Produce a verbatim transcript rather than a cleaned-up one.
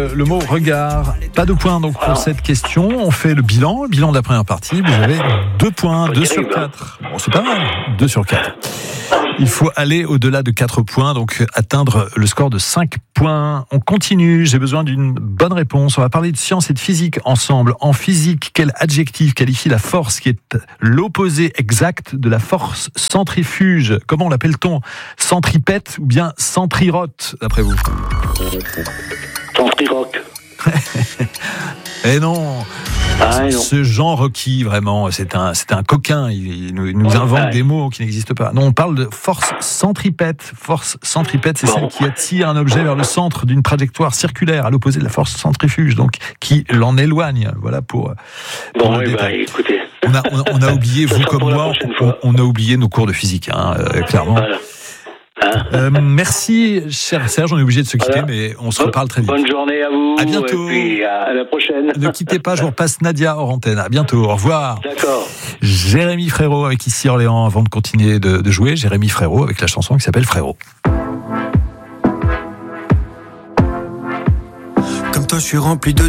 le, le mot regard. Pas de points donc pour ah. cette question. On fait le bilan, le bilan de la première partie. Vous avez deux points, deux sur quatre. Bon, c'est pas mal, deux sur quatre. Il faut aller au-delà de quatre points, donc atteindre le score de cinq points. On continue, j'ai besoin d'une bonne réponse. On va parler de science et de physique ensemble. En physique, quel adjectif qualifie la force qui est l'opposé exact de la force centrifuge? Comment l'appelle-t-on? Centripète ou bien centrirote, d'après vous? Centriroque. Eh non, ah, non. Ce Jean Rocky, vraiment, c'est un, c'est un coquin. Il, il nous, il nous ouais, invente ouais. des mots qui n'existent pas. Non, on parle de force centripète. Force centripète, c'est bon. Celle qui attire un objet vers le centre d'une trajectoire circulaire, à l'opposé de la force centrifuge, donc qui l'en éloigne. Voilà pour. pour bon, oui, bah, écoutez. On a, on a, on a oublié, vous comme moi, on, on a oublié nos cours de physique, hein, euh, clairement. Voilà. Euh, merci, cher Serge, on est obligé de se quitter, voilà. Mais on se reparle très vite. Bonne journée à vous. À bientôt. Et puis à la prochaine. Ne quittez pas, je vous repasse Nadia hors antenne. À bientôt, au revoir. D'accord. Jérémy Frérot avec Ici Orléans avant de continuer de, de jouer. Jérémy Frérot avec la chanson qui s'appelle Frérot. Comme toi, je suis rempli de